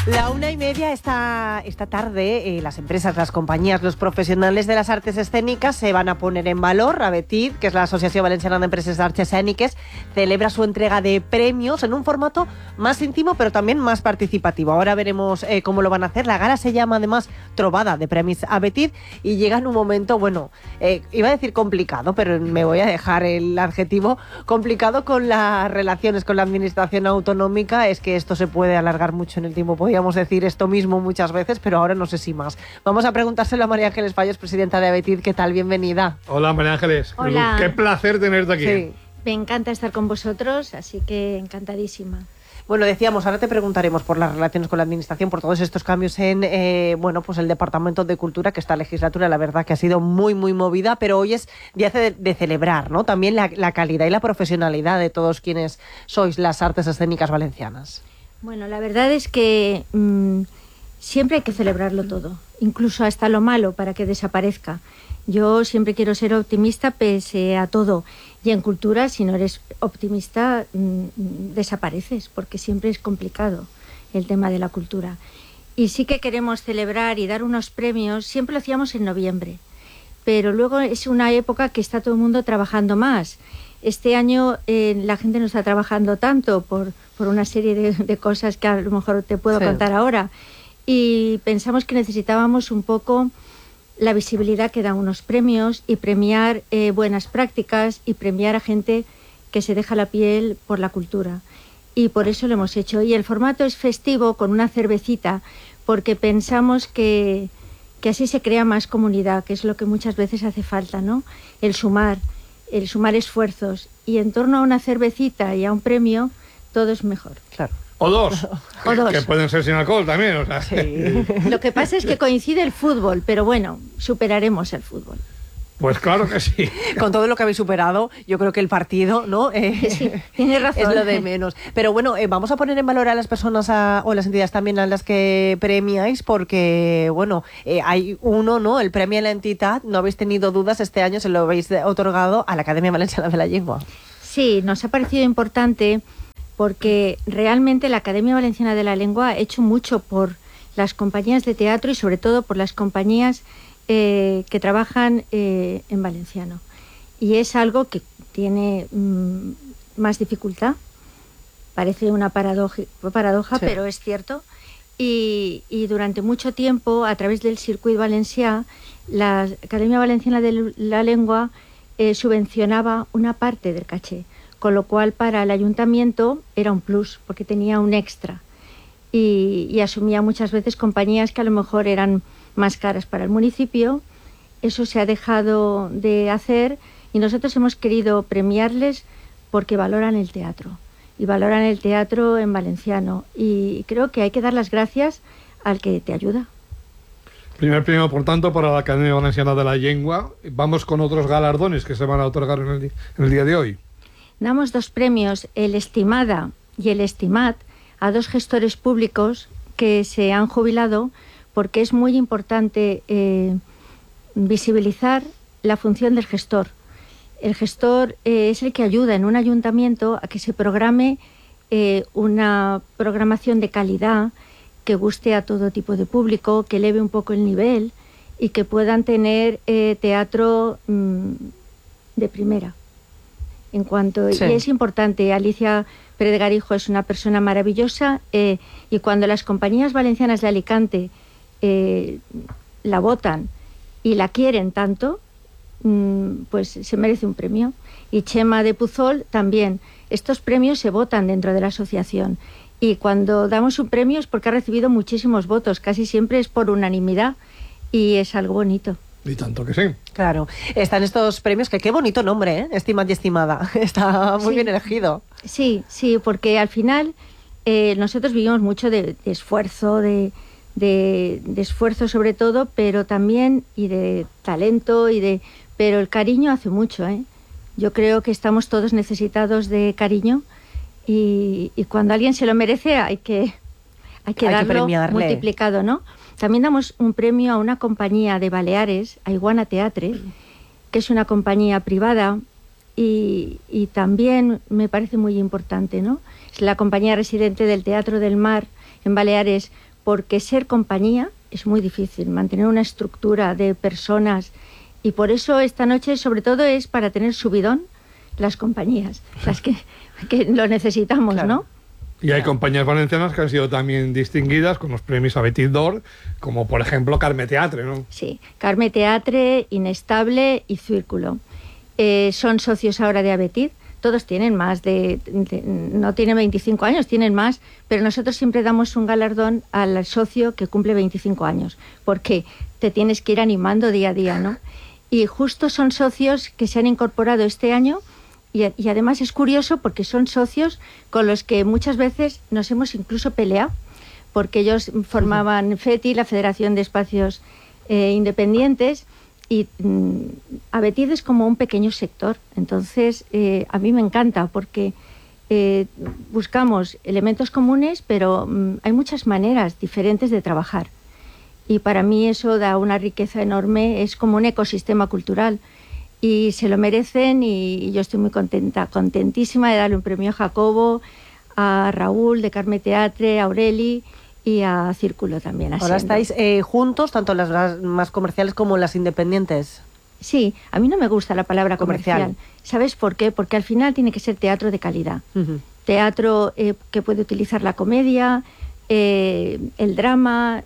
La 1:30 esta tarde, las empresas, las compañías, los profesionales de las artes escénicas se van a poner en valor. ABETID, que es la Asociación Valenciana de Empresas de Artes Escéniques, celebra su entrega de premios en un formato más íntimo, pero también más participativo. Ahora veremos cómo lo van a hacer. La gala se llama además Trobada de Premis ABETID y llega en un momento, iba a decir complicado, pero me voy a dejar el adjetivo complicado con las relaciones con la administración autonómica. Es que esto se puede alargar mucho en el tiempo. Podríamos decir esto mismo muchas veces, pero ahora no sé si más. Vamos a preguntárselo a María Ángeles Fallos, presidenta de ABETID. ¿Qué tal? Bienvenida. Hola, María Ángeles. Hola. Qué placer tenerte aquí. Sí. Me encanta estar con vosotros, así que encantadísima. Bueno, decíamos, ahora te preguntaremos por las relaciones con la administración, por todos estos cambios en pues el Departamento de Cultura, que esta legislatura la verdad que ha sido muy, muy movida, pero hoy es día de celebrar, ¿no? También la calidad y la profesionalidad de todos quienes sois las artes escénicas valencianas. Bueno, la verdad es que siempre hay que celebrarlo todo, incluso hasta lo malo, para que desaparezca. Yo siempre quiero ser optimista pese a todo. Y en cultura, si no eres optimista, desapareces, porque siempre es complicado el tema de la cultura. Y sí que queremos celebrar y dar unos premios, siempre lo hacíamos en noviembre, pero luego es una época que está todo el mundo trabajando más. Este año la gente no está trabajando tanto por una serie de cosas que a lo mejor te puedo contar ahora. Y pensamos que necesitábamos un poco la visibilidad que dan unos premios y premiar buenas prácticas y premiar a gente que se deja la piel por la cultura. Y por eso lo hemos hecho. Y el formato es festivo, con una cervecita, porque pensamos que así se crea más comunidad, que es lo que muchas veces hace falta, ¿no? El sumar esfuerzos. Y en torno a una cervecita y a un premio, todo es mejor. Claro. O dos. O dos. Que pueden ser sin alcohol también. O sea. Sí. Lo que pasa es que coincide el fútbol, pero bueno, superaremos el fútbol. Pues claro que sí. Con todo lo que habéis superado, yo creo que el partido, ¿no? Sí, tienes razón. Es lo de menos. Pero bueno, vamos a poner en valor a las personas o las entidades también a las que premiáis, porque, hay uno, ¿no? El premio a la entidad, no habéis tenido dudas, este año se lo habéis otorgado a la Academia Valenciana de la Lengua. Sí, nos ha parecido importante porque realmente la Academia Valenciana de la Lengua ha hecho mucho por las compañías de teatro y sobre todo por las compañías que trabajan en valenciano. Y es algo que tiene más dificultad. Parece una paradoja, sí, pero es cierto. Y durante mucho tiempo, a través del Circuit Valencià, la Academia Valenciana de la Lengua subvencionaba una parte del caché, con lo cual para el ayuntamiento era un plus, porque tenía un extra. Y asumía muchas veces compañías que a lo mejor eran más caras para el municipio. Eso se ha dejado de hacer y nosotros hemos querido premiarles porque valoran el teatro y valoran el teatro en valenciano, y creo que hay que dar las gracias al que te ayuda. Primer premio, por tanto, para la Academia Valenciana de la Lengua. Vamos con otros galardones que se van a otorgar en el día de hoy. Damos dos premios, el Estimada y el Estimat, a dos gestores públicos que se han jubilado, porque es muy importante visibilizar la función del gestor. El gestor es el que ayuda en un ayuntamiento a que se programe una programación de calidad que guste a todo tipo de público, que eleve un poco el nivel y que puedan tener teatro de primera. Sí. Y es importante, Alicia Pérez de Garijo es una persona maravillosa, y cuando las compañías valencianas de Alicante la votan y la quieren tanto, pues se merece un premio. Y Chema de Puzol también. Estos premios se votan dentro de la asociación, y cuando damos un premio es porque ha recibido muchísimos votos, casi siempre es por unanimidad, y es algo bonito. Y tanto que sí. Claro. Están estos premios, que qué bonito nombre, ¿eh? Estimad y Estimada. Está muy bien elegido. Sí, porque al final nosotros vivimos mucho de esfuerzo, de esfuerzo sobre todo, pero también y de talento, pero el cariño hace mucho, ¿eh? Yo creo que estamos todos necesitados de cariño, y cuando alguien se lo merece hay que darlo multiplicado, ¿no? También damos un premio a una compañía de Baleares, a Iguana Teatre, que es una compañía privada, y también me parece muy importante, ¿no? Es la compañía residente del Teatro del Mar en Baleares, porque ser compañía es muy difícil, mantener una estructura de personas, y por eso esta noche sobre todo es para tener subidón las compañías, las que lo necesitamos, claro. ¿No? Y hay compañías valencianas que han sido también distinguidas con los premios Abetit d'Or, como por ejemplo Carme Teatre, ¿no? Sí, Carme Teatre, Inestable y Círculo. Son socios ahora de Abetit. Todos tienen más no tienen 25 años, tienen más, pero nosotros siempre damos un galardón al socio que cumple 25 años, porque te tienes que ir animando día a día, ¿no? Y justo son socios que se han incorporado este año, y además es curioso porque son socios con los que muchas veces nos hemos incluso peleado, porque ellos formaban FETI, la Federación de Espacios Independientes, y Abetit es como un pequeño sector. Entonces a mí me encanta porque buscamos elementos comunes, pero hay muchas maneras diferentes de trabajar, y para mí eso da una riqueza enorme, es como un ecosistema cultural, y se lo merecen, y yo estoy muy contentísima de darle un premio a Jacobo, a Raúl de Carme Teatre, a Aureli y a Círculo también. Ahora estáis juntos, tanto las más comerciales como las independientes. Sí, a mí no me gusta la palabra comercial. ¿Sabes por qué? Porque al final tiene que ser teatro de calidad. Teatro que puede utilizar la comedia, el drama,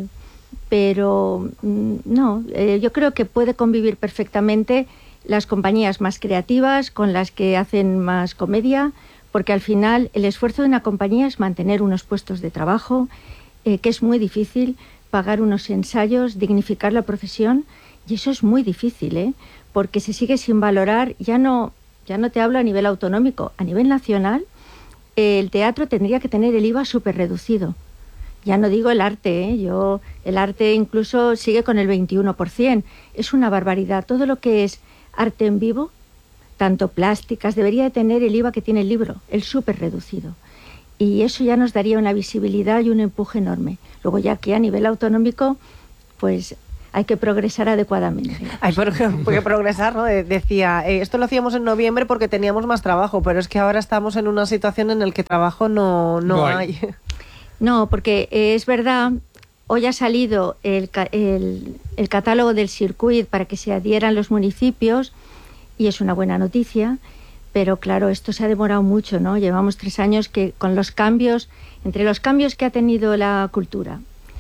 pero no, yo creo que puede convivir perfectamente las compañías más creativas con las que hacen más comedia, porque al final el esfuerzo de una compañía es mantener unos puestos de trabajo, que es muy difícil, pagar unos ensayos, dignificar la profesión, y eso es muy difícil, porque se sigue sin valorar. Ya no te hablo a nivel autonómico, a nivel nacional el teatro tendría que tener el IVA súper reducido. Ya no digo el arte, el arte incluso sigue con el 21%. Es una barbaridad. Todo lo que es arte en vivo, tanto plásticas, debería de tener el IVA que tiene el libro, el súper reducido. Y eso ya nos daría una visibilidad y un empuje enorme. Luego ya que a nivel autonómico, pues hay que progresar adecuadamente. Hay que progresar, ¿no? Decía, esto lo hacíamos en noviembre porque teníamos más trabajo, pero es que ahora estamos en una situación en la que trabajo no hay. No, porque es verdad, hoy ha salido el catálogo del circuit para que se adhieran los municipios, y es una buena noticia, pero claro, esto se ha demorado mucho, ¿no? Llevamos 3 años que con los cambios, entre los cambios que ha tenido la cultura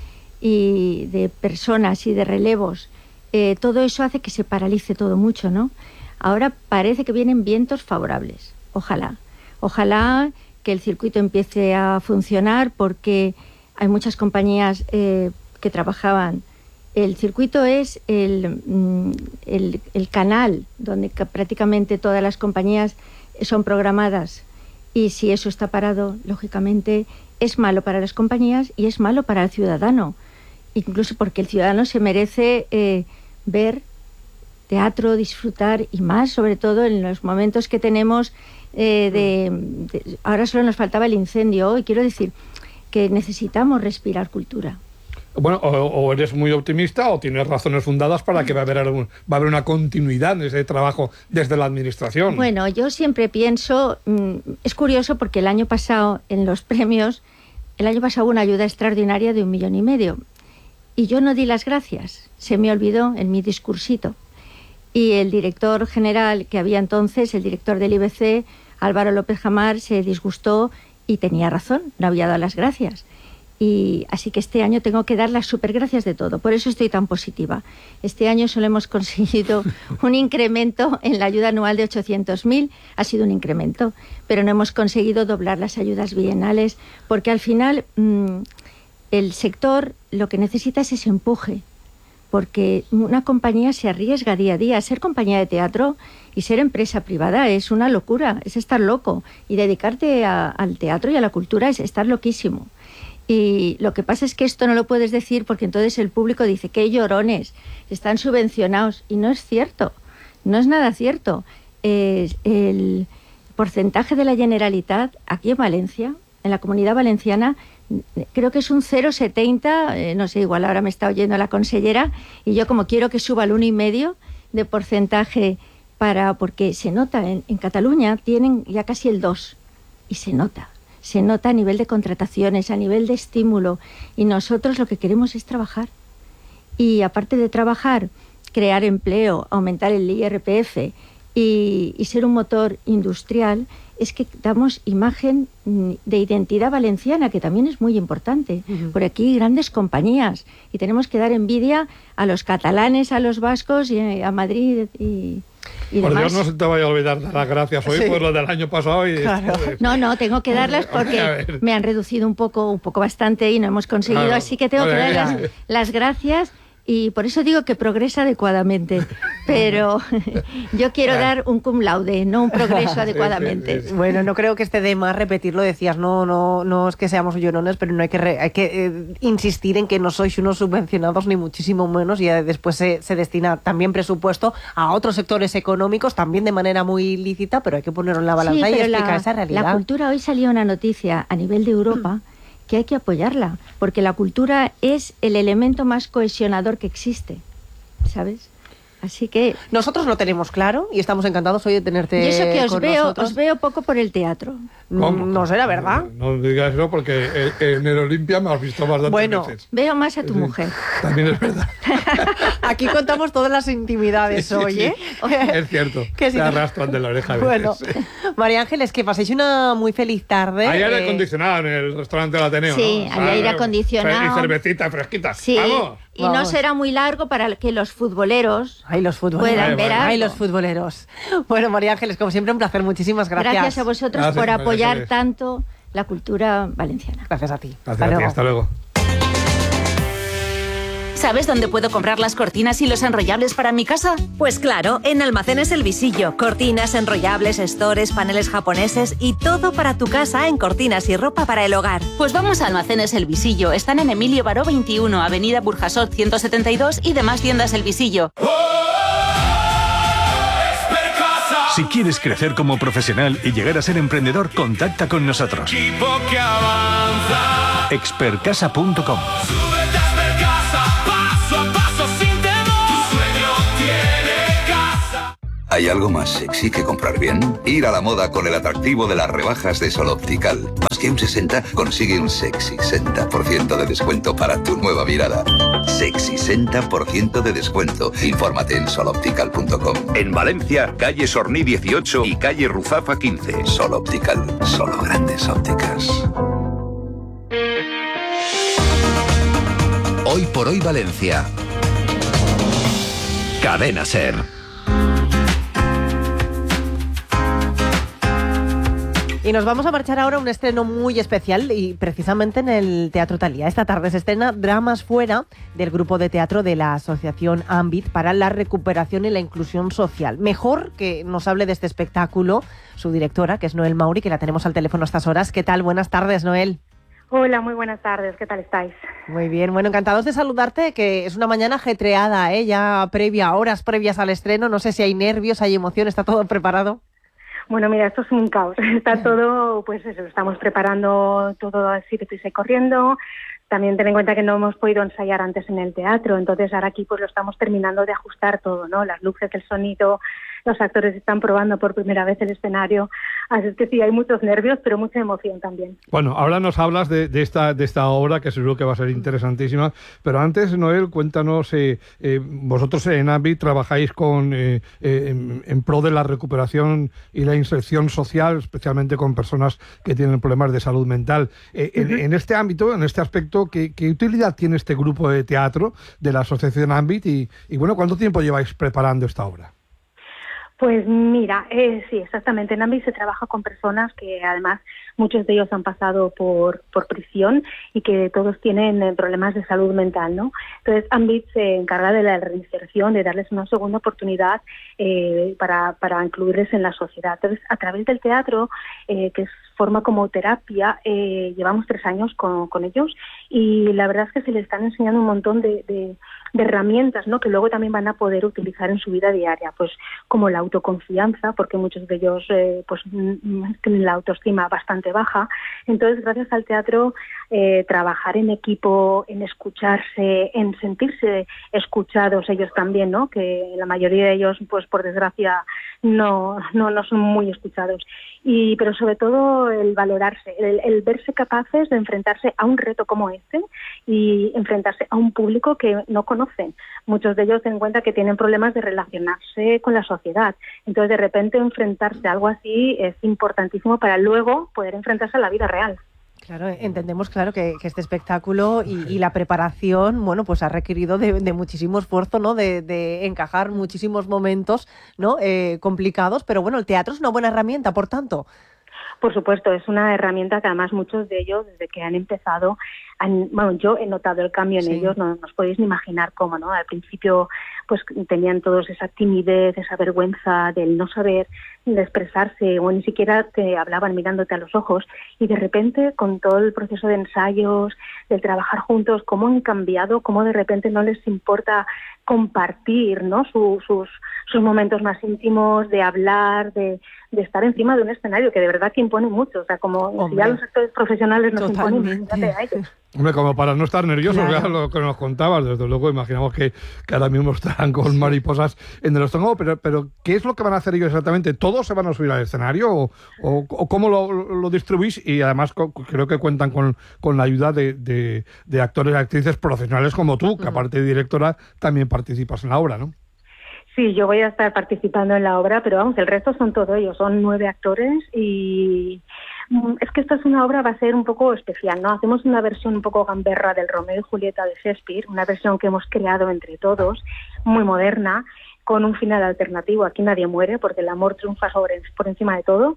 y de personas y de relevos, todo eso hace que se paralice todo mucho, ¿no? Ahora parece que vienen vientos favorables. Ojalá que el circuito empiece a funcionar, porque hay muchas compañías que trabajaban. El circuito es el canal donde prácticamente todas las compañías son programadas, y si eso está parado, lógicamente es malo para las compañías y es malo para el ciudadano, incluso porque el ciudadano se merece ver teatro, disfrutar, y más sobre todo en los momentos que tenemos ahora solo nos faltaba el incendio, y quiero decir que necesitamos respirar cultura. Bueno, o eres muy optimista o tienes razones fundadas para que va a haber una continuidad en ese trabajo desde la administración. Bueno, yo siempre pienso, es curioso porque el año pasado en los premios, hubo una ayuda extraordinaria de 1,5 millones, y yo no di las gracias, se me olvidó en mi discursito. Y el director general que había entonces, el director del IBC, Álvaro López Jamar, se disgustó y tenía razón, no había dado las gracias. Y así que este año tengo que dar las supergracias de todo, por eso estoy tan positiva. Este año solo hemos conseguido un incremento en la ayuda anual de 800.000, ha sido un incremento, pero no hemos conseguido doblar las ayudas bienales, porque al final el sector lo que necesita es ese empuje, porque una compañía se arriesga día a día. Ser compañía de teatro y ser empresa privada es una locura, es estar loco, y dedicarte al teatro y a la cultura es estar loquísimo. Y lo que pasa es que esto no lo puedes decir, porque entonces el público dice, qué llorones, están subvencionados, y no es cierto, no es nada cierto. El porcentaje de la Generalitat aquí en Valencia, en la Comunidad Valenciana, creo que es un 0,70, no sé, igual ahora me está oyendo la consellera, y yo como quiero que suba al 1,5 de porcentaje, porque se nota, en Cataluña tienen ya casi el 2, y se nota se nota a nivel de contrataciones, a nivel de estímulo, y nosotros lo que queremos es trabajar. Y aparte de trabajar, crear empleo, aumentar el IRPF y ser un motor industrial, es que damos imagen de identidad valenciana, que también es muy importante. Por aquí grandes compañías, y tenemos que dar envidia a los catalanes, a los vascos y a Madrid y por demás. Dios, no se te vaya a olvidar dar las gracias hoy por lo del año pasado. Claro. No, tengo que darlas porque me han reducido un poco bastante y no hemos conseguido, Claro. así que tengo que dar las gracias. Y por eso digo que progresa adecuadamente, pero yo quiero dar un cum laude, no un progreso adecuadamente. Sí. Bueno, no creo que esté de más repetirlo, decías, no es que seamos llorones, pero no hay que insistir en que no sois unos subvencionados ni muchísimo menos, y después se destina también presupuesto a otros sectores económicos, también de manera muy lícita, pero hay que ponerlo en la balanza y explicar esa realidad. La cultura, hoy salió una noticia a nivel de Europa que hay que apoyarla, porque la cultura es el elemento más cohesionador que existe, ¿sabes? Así que... Nosotros lo tenemos claro y estamos encantados hoy de tenerte y eso que nosotros. os veo poco por el teatro. ¿Cómo? No será verdad. No digas eso porque en el Olimpia me has visto bastantes veces. Veo más a tu mujer. También es verdad. Aquí contamos todas las intimidades hoy, ¿eh? Es cierto. Que si te no- arrastran de la oreja a Bueno, veces. María Ángeles, que paséis una muy feliz tarde. Hay aire acondicionado en el restaurante del Ateneo, Sí, ¿no? hay aire acondicionado. Y cervecita fresquita. Sí, ¡Vamos! y no Vamos. será muy largo para que los futboleros Ay, los futboleros. puedan ver algo. Ay, los futboleros. Bueno, María Ángeles, como siempre, un placer. Muchísimas gracias. Gracias a vosotros Gracias, por María apoyar Ángeles. tanto la cultura valenciana. Gracias a ti. Gracias a ti, hasta luego. ¿Sabes dónde puedo comprar las cortinas y los enrollables para mi casa? Pues claro, en Almacenes El Visillo. Cortinas, enrollables, stores, paneles japoneses y todo para tu casa en cortinas y ropa para el hogar. Pues vamos a Almacenes El Visillo. Están en Emilio Baró 21, Avenida Burjasot 172 y demás tiendas El Visillo. Si quieres crecer como profesional y llegar a ser emprendedor, contacta con nosotros. Expertcasa.com. ¿Hay algo más sexy que comprar bien? Ir a la moda con el atractivo de las rebajas de Sol Optical. Más que un 60, consigue un sexy 60% de descuento para tu nueva mirada. Sexy 60% de descuento. Infórmate en soloptical.com. En Valencia, calle Sorní 18 y calle Ruzafa 15. Sol Optical, solo grandes ópticas. Hoy por hoy Valencia. Cadena Ser. Y nos vamos a marchar ahora a un estreno muy especial y precisamente en el Teatro Thalía. Esta tarde se estrena Dramas Fuera, del grupo de teatro de la Asociación Ambit para la Recuperación y la Inclusión Social. Mejor que nos hable de este espectáculo su directora, que es Noel Mauri, que la tenemos al teléfono a estas horas. ¿Qué tal? Buenas tardes, Noel. Hola, muy buenas tardes. ¿Qué tal estáis? Muy bien, bueno, encantados de saludarte, que es una mañana ajetreada, ya horas previas al estreno. No sé si hay nervios, hay emoción, ¿está todo preparado? Bueno, mira, esto es un caos. Está todo, pues eso, estamos preparando todo así que estoy corriendo. También ten en cuenta que no hemos podido ensayar antes en el teatro, entonces ahora aquí pues lo estamos terminando de ajustar todo, ¿no? Las luces, el sonido, los actores están probando por primera vez el escenario, así es que sí, hay muchos nervios, pero mucha emoción también. Bueno, ahora nos hablas de esta obra, que seguro que va a ser interesantísima, pero antes, Noel, cuéntanos, vosotros en Ambit trabajáis en pro de la recuperación y la inserción social, especialmente con personas que tienen problemas de salud mental. En este ámbito, en este aspecto, ¿qué utilidad tiene este grupo de teatro de la Asociación Ambit? Y bueno, ¿cuánto tiempo lleváis preparando esta obra? Pues mira, sí, exactamente. En Ambit se trabaja con personas que además muchos de ellos han pasado por prisión y que todos tienen problemas de salud mental, ¿no? Entonces Ambit se encarga de la reinserción, de darles una segunda oportunidad para incluirles en la sociedad. Entonces, a través del teatro, que forma como terapia, llevamos 3 años con ellos y la verdad es que se les están enseñando un montón de herramientas, ¿no? Que luego también van a poder utilizar en su vida diaria, pues como la autoconfianza, porque muchos de ellos pues tienen la autoestima bastante baja. Entonces, gracias al teatro, trabajar en equipo, en escucharse, en sentirse escuchados ellos también, ¿no? Que la mayoría de ellos, pues por desgracia, no son muy escuchados. Pero sobre todo el valorarse, el verse capaces de enfrentarse a un reto como este y enfrentarse a un público que no conocen. Muchos de ellos se dan cuenta que tienen problemas de relacionarse con la sociedad. Entonces, de repente, enfrentarse a algo así es importantísimo para luego poder enfrentarse a la vida real. Claro, entendemos que este espectáculo y la preparación, bueno, pues ha requerido de muchísimo esfuerzo, ¿no? De encajar muchísimos momentos, ¿no? Complicados, pero bueno, el teatro es una buena herramienta, por tanto. Por supuesto, es una herramienta que además muchos de ellos, desde que han empezado, yo he notado el cambio en ellos, no os podéis ni imaginar cómo, ¿no? Al principio pues tenían todos esa timidez, esa vergüenza del no saber de expresarse, o ni siquiera te hablaban mirándote a los ojos, y de repente con todo el proceso de ensayos, del trabajar juntos, cómo han cambiado, cómo de repente no les importa compartir, ¿no? sus momentos más íntimos, de hablar, de estar encima de un escenario que de verdad que impone mucho, o sea, como si ya los actores profesionales nos imponen, imagínate a ellos. Hombre, como para no estar nerviosos, claro. Lo que nos contabas, desde luego imaginamos que ahora mismo estarán con mariposas en el estómago, pero ¿qué es lo que van a hacer ellos exactamente? ¿Todos se van a subir al escenario o cómo lo distribuís? Y además creo que cuentan con la ayuda de actores y actrices profesionales como tú, que aparte de directora también participas en la obra, ¿no? Sí, yo voy a estar participando en la obra, pero vamos, el resto son todos ellos, son 9 actores y es que esta es una obra, va a ser un poco especial, ¿no? Hacemos una versión un poco gamberra del Romeo y Julieta de Shakespeare, una versión que hemos creado entre todos, muy moderna, con un final alternativo. Aquí nadie muere porque el amor triunfa por encima de todo.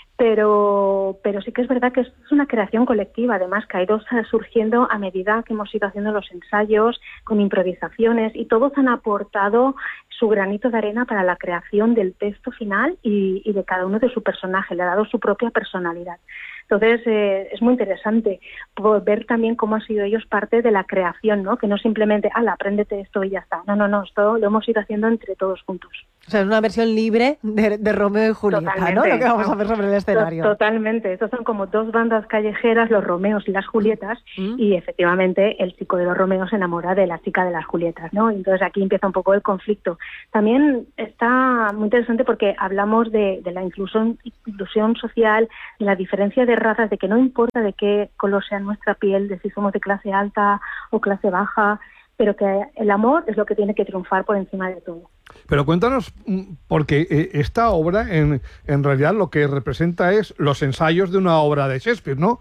Pero sí que es verdad que es una creación colectiva, además que ha ido surgiendo a medida que hemos ido haciendo los ensayos, con improvisaciones, y todos han aportado su granito de arena para la creación del texto final y de cada uno de su personaje, le ha dado su propia personalidad. Entonces, es muy interesante ver también cómo han sido ellos parte de la creación, ¿no? Que no simplemente, apréndete esto y ya está. No, esto lo hemos ido haciendo entre todos juntos. O sea, es una versión libre de Romeo y Julieta, totalmente, ¿no? Lo que vamos a ver sobre el escenario. Totalmente. Estos son como 2 bandas callejeras, los Romeos y las Julietas, y efectivamente el chico de los Romeos se enamora de la chica de las Julietas, ¿no? Entonces aquí empieza un poco el conflicto. También está muy interesante porque hablamos de la inclusión social, de la diferencia de razas, de que no importa de qué color sea nuestra piel, de si somos de clase alta o clase baja, pero que el amor es lo que tiene que triunfar por encima de todo. Pero cuéntanos, porque esta obra en realidad lo que representa es los ensayos de una obra de Shakespeare, ¿no?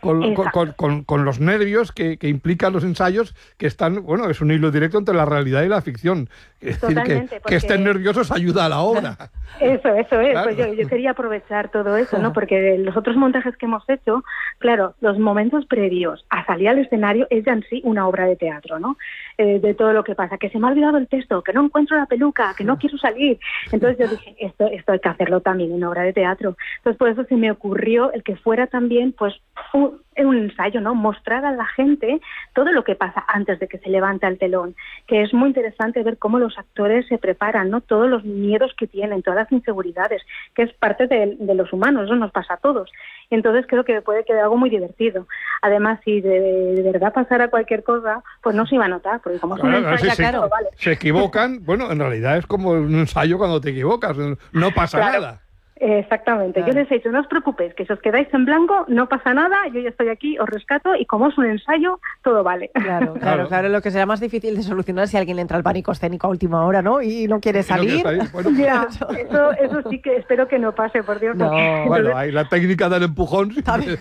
Con los nervios que implican los ensayos, que están, bueno, es un hilo directo entre la realidad y la ficción. Es decir, que estén nerviosos ayuda a la obra. Eso es. Claro. Pues yo quería aprovechar todo eso, ¿no? Porque los otros montajes que hemos hecho, claro, los momentos previos a salir al escenario es ya en sí una obra de teatro, ¿no? De todo lo que pasa, que se me ha olvidado el texto, que no encuentro la peluca, que no quiero salir. Entonces yo dije, esto hay que hacerlo también en obra de teatro. Entonces por eso se me ocurrió el que fuera también, pues, un ensayo, ¿no? Mostrar a la gente todo lo que pasa antes de que se levanta el telón, que es muy interesante ver cómo los actores se preparan, ¿no? Todos los miedos que tienen, todas las inseguridades, que es parte de los humanos, eso nos pasa a todos. Y entonces creo que puede quedar algo muy divertido. Además, si de verdad pasara cualquier cosa, pues no se iba a notar, porque como es un ensayo, vale. Se equivocan, bueno, en realidad es como un ensayo cuando te equivocas, no pasa nada. Exactamente, Yo les he dicho, no os preocupéis, que si os quedáis en blanco no pasa nada, yo ya estoy aquí, os rescato, y como es un ensayo, todo vale. Claro, lo que será más difícil de solucionar es si alguien le entra al pánico escénico a última hora, ¿no? Y no quiere salir. Bueno, ya, eso sí que espero que no pase, por Dios. No, bueno, hay la técnica del empujón. Siempre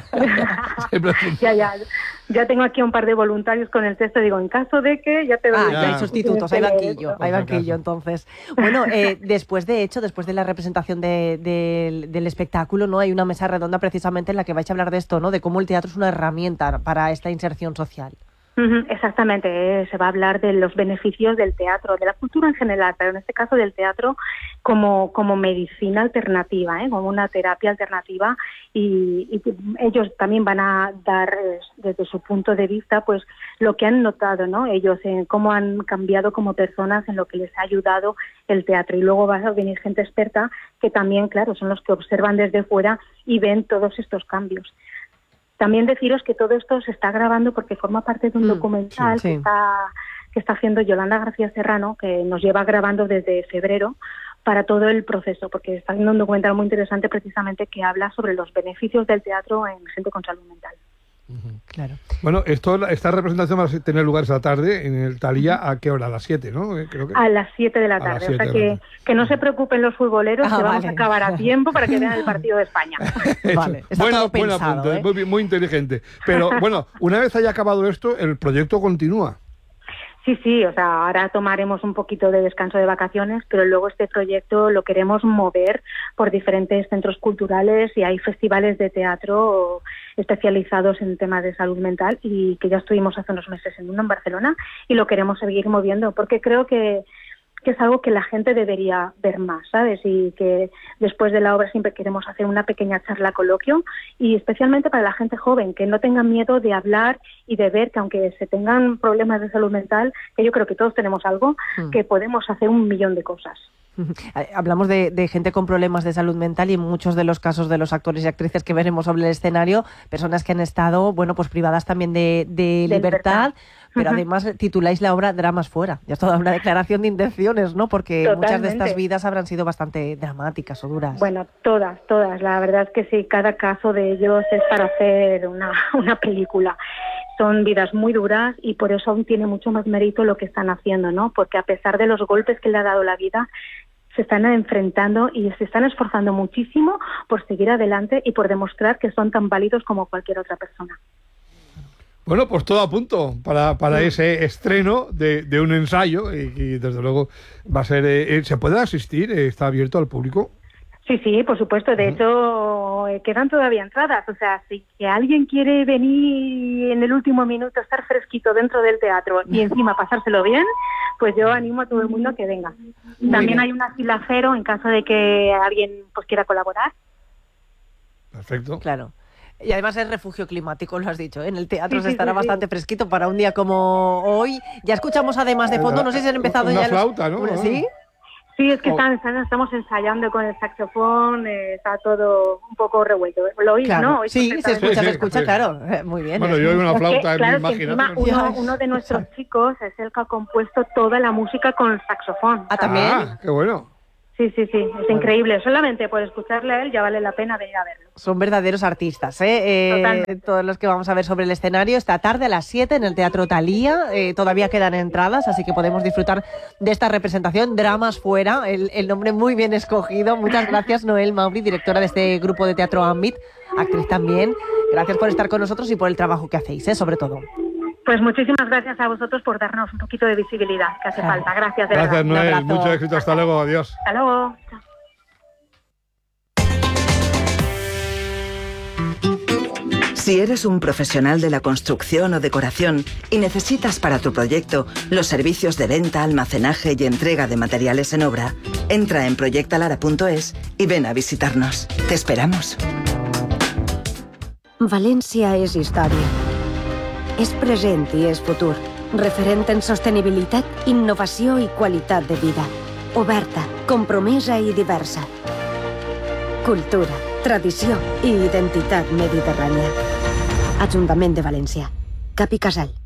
Ya tengo aquí un par de voluntarios con el texto, digo, en caso de que ya te doy. Hay sustitutos, hay banquillo, entonces. Bueno, después de la representación del espectáculo, ¿no? Hay una mesa redonda precisamente en la que vais a hablar de esto, ¿no? De cómo el teatro es una herramienta para esta inserción social. Exactamente, se va a hablar de los beneficios del teatro, de la cultura en general, pero en este caso del teatro como medicina alternativa, como una terapia alternativa, y ellos también van a dar desde su punto de vista pues lo que han notado, ¿no? Ellos en cómo han cambiado como personas, en lo que les ha ayudado el teatro, y luego va a venir gente experta que también, claro, son los que observan desde fuera y ven todos estos cambios. También deciros que todo esto se está grabando porque forma parte de un documental que está haciendo Yolanda García Serrano, que nos lleva grabando desde febrero para todo el proceso, porque está haciendo un documental muy interesante precisamente que habla sobre los beneficios del teatro en gente con salud mental. Claro. Bueno, esta representación va a tener lugar esta tarde en el Thalía. ¿A qué hora? A las 7, ¿no? Creo que... A las 7 de la tarde. O sea que no se preocupen los futboleros, que vamos a acabar a tiempo para que vean el partido de España. Vale, está todo pensado, punto, muy inteligente. Pero bueno, una vez haya acabado esto, el proyecto continúa. Sí, o sea, ahora tomaremos un poquito de descanso de vacaciones, pero luego este proyecto lo queremos mover por diferentes centros culturales, y hay festivales de teatro especializados en temas de salud mental, y que ya estuvimos hace unos meses en uno en Barcelona, y lo queremos seguir moviendo porque creo que es algo que la gente debería ver más, ¿sabes? Y que después de la obra siempre queremos hacer una pequeña charla coloquio, y especialmente para la gente joven, que no tengan miedo de hablar y de ver que aunque se tengan problemas de salud mental, que yo creo que todos tenemos algo, que podemos hacer 1.000.000 de cosas. Hablamos de gente con problemas de salud mental, y en muchos de los casos de los actores y actrices que veremos sobre el escenario, personas que han estado, bueno, pues privadas también de libertad. Pero además tituláis la obra Dramas fuera. Ya es toda una declaración de intenciones, ¿no? Porque muchas de estas vidas habrán sido bastante dramáticas o duras. Bueno, todas. La verdad es que sí, cada caso de ellos es para hacer una película. Son vidas muy duras, y por eso aún tiene mucho más mérito lo que están haciendo, ¿no? Porque a pesar de los golpes que le ha dado la vida, se están enfrentando y se están esforzando muchísimo por seguir adelante y por demostrar que son tan válidos como cualquier otra persona. Bueno, pues todo a punto para ese estreno de un ensayo, y desde luego va a ser... ¿se puede asistir? ¿Está abierto al público? Sí, por supuesto. De hecho, quedan todavía entradas. O sea, si que alguien quiere venir en el último minuto, estar fresquito dentro del teatro y encima pasárselo bien, pues yo animo a todo el mundo a que venga. También hay una fila cero en caso de que alguien pues quiera colaborar. Perfecto. Claro. Y además es refugio climático, lo has dicho, ¿eh? En el teatro se estará bastante fresquito para un día como hoy. Ya escuchamos además de fondo, no sé si han empezado una ya flauta, ¿no? ¿Sí? Sí, es que estamos ensayando con el saxofón, está todo un poco revuelto. ¿Lo oís, claro. no? Sí, se escucha, claro. Muy bien. Bueno, yo oigo una flauta en mi imaginación. Uno de nuestros chicos es el que ha compuesto toda la música con el saxofón. Ah, ¿también? Ah, qué bueno. Sí, es increíble. Solamente por escucharle a él ya vale la pena venir a verlo. Son verdaderos artistas, todos los que vamos a ver sobre el escenario esta tarde a las 7 en el Teatro Thalía. Todavía quedan entradas, así que podemos disfrutar de esta representación. Dramas fuera, el nombre muy bien escogido. Muchas gracias, Noel Mauri, directora de este grupo de teatro Ambit, actriz también. Gracias por estar con nosotros y por el trabajo que hacéis, sobre todo. Pues muchísimas gracias a vosotros por darnos un poquito de visibilidad, que hace falta. Gracias, de verdad. Gracias, Noel. Mucho éxito. Hasta luego. Adiós. Hasta luego. Si eres un profesional de la construcción o decoración y necesitas para tu proyecto los servicios de venta, almacenaje y entrega de materiales en obra, entra en proyectalara.es y ven a visitarnos. Te esperamos. València és història. És present i és futur. Referent en sostenibilitat, innovació i qualitat de vida. Oberta, compromesa i diversa. Cultura, tradició i identitat mediterrània. Ajuntament de València. Cap i Casal.